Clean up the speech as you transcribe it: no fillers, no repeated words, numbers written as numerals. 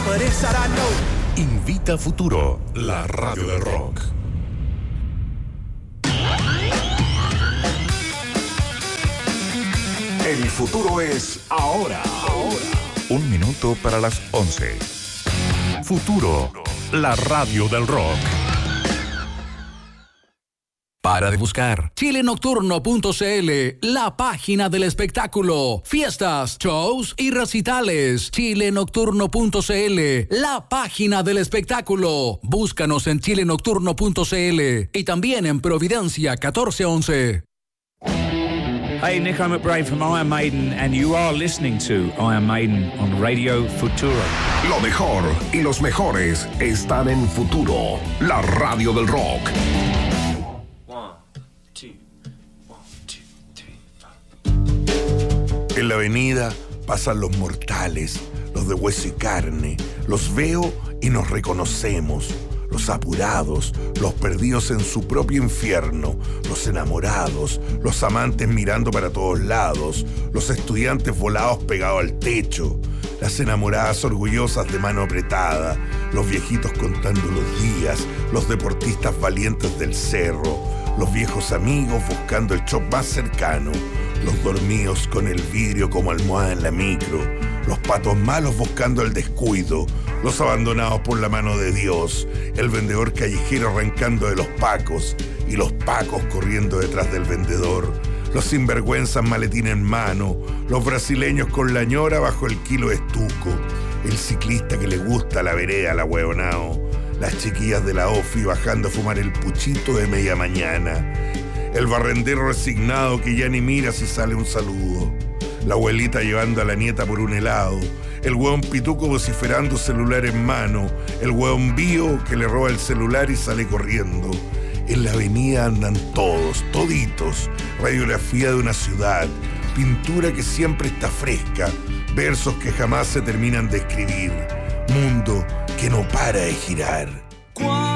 but inside I know. Invita Futuro, la radio del rock. El futuro es ahora. 1 minuto para las 11. Futuro, la radio del rock. Para de buscar chilenocturno.cl, la página del espectáculo, fiestas, shows y recitales. Chilenocturno.cl, la página del espectáculo. Búscanos en chilenocturno.cl y también en Providencia 1411. Hey, Nico McBrain from Iron Maiden, and you are listening to Iron Maiden on Radio Futuro. Lo mejor y los mejores están en Futuro, la radio del rock. 1, 2, 1, 2, 3, 4. En la avenida pasan los mortales, los de hueso y carne. Los veo y nos reconocemos. Los apurados, los perdidos en su propio infierno, los enamorados, los amantes mirando para todos lados, los estudiantes volados pegados al techo, las enamoradas orgullosas de mano apretada, los viejitos contando los días, los deportistas valientes del cerro, los viejos amigos buscando el shop más cercano, los dormidos con el vidrio como almohada en la micro, los patos malos buscando el descuido, los abandonados por la mano de Dios, el vendedor callejero arrancando de los pacos y los pacos corriendo detrás del vendedor, los sinvergüenzas maletín en mano, los brasileños con la ñora bajo el kilo de estuco, el ciclista que le gusta la vereda al ahueonao, las chiquillas de la OFI bajando a fumar el puchito de media mañana, el barrendero resignado que ya ni mira si sale un saludo, la abuelita llevando a la nieta por un helado, el hueón pituco vociferando celular en mano, el hueón bío que le roba el celular y sale corriendo. En la avenida andan todos, toditos, radiografía de una ciudad, pintura que siempre está fresca, versos que jamás se terminan de escribir, mundo que no para de girar.